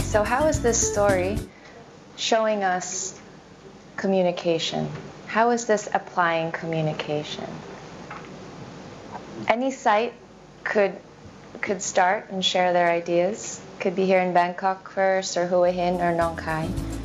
So how is this story showing us communication? How is this applying communication? Any site could start and share their ideas. Could be here in Bangkok first, or Hua Hin, or Nong Khai.